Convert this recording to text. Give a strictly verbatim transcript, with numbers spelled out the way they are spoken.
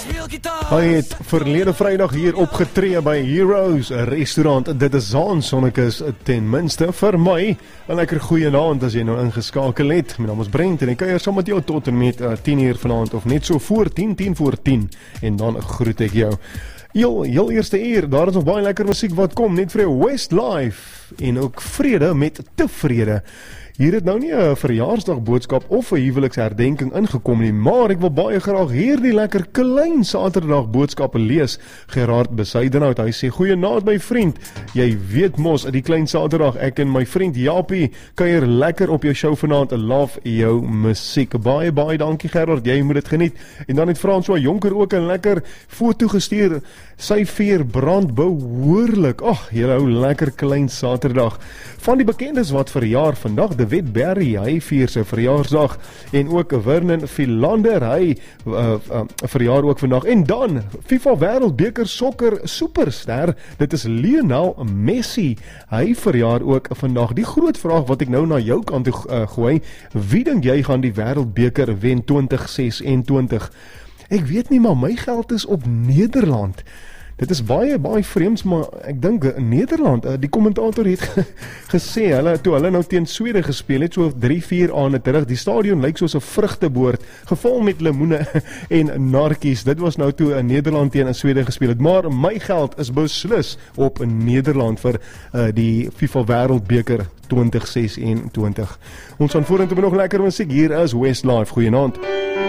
Hy het verlede Vrydag hier opgetree by Heroes, 'n restaurant. Dit is Zaan Sonnekus ten minste vir my. 'n Lekker goeie aand as jy nou ingeskakel het. My naam is Brent en ek kuier saam met jou tot en met uh, tien uur vanaand of net so voor tien, tien voor tien. En dan groet ek jou. Heel, heel eerste uur, daar is nog baie lekker musiek wat kom, net vir jou Westlife en ook vrede met tevrede. Hier het nou nie 'n verjaarsdagboodskap of 'n huweliksherdenking ingekom nie, maar ek wil baie graag hierdie lekker klein Saterdag boodskappe lees. Gerard Besuidenhout, hy sê: "Goeienaand my vriend. Jy weet mos, die klein Saterdag, ek en my vriend Japie kuier lekker op jou show vanaand. Love jou musiek." Baie baie dankie Gerard, jy moet dit geniet. En dan het François Jonker ook 'n lekker foto gestuur. Sy vuur brand behoorlik. Ag, jy hou lekker klein Saterdag. Van die bekendes wat verjaar vandag, David Berry, hy vier sy verjaarsdag, en ook Vernon Philander, hy uh, uh, verjaar ook vandag. En dan FIFA Wêreldbeker sokker superster, dit is Lionel Messi, hy verjaar ook vandag. Die groot vraag wat ek nou na jou kant toe uh, gooi, wie dink jy gaan die Wêreldbeker wen twintig sesentwintig? Ek weet nie, maar my geld is op Nederland. Dit is baie, baie vreemds, maar ek dink Nederland, die kommentator het gesê, hulle, toe hulle nou teen Swede gespeel het, so drie vier aande terug, die stadion lyk soos 'n vrugteboord, gevul met lemoene en narkies. Dit was nou toe in Nederland teen in Swede gespeel het, maar my geld is beslis op Nederland vir uh, die FIFA Wêreldbeker twintig sesentwintig. Ons gaan vorentoe met nog lekker musiek. Hier is Westlife. Goeienaand.